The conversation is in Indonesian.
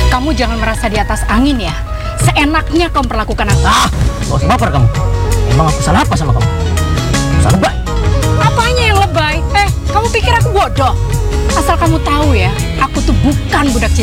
Kamu jangan merasa di atas angin ya. Seenaknya kamu perlakukan aku. Gak usah baper kamu. Emang aku salah apa sama kamu? Salah lebay. Apanya yang lebay? Kamu pikir aku bodoh? Asal kamu tahu ya, aku tuh bukan budak cinta.